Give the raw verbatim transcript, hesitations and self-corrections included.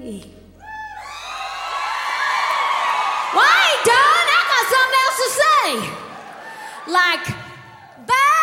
Well, I ain't done. I got something else to say. Like, bad.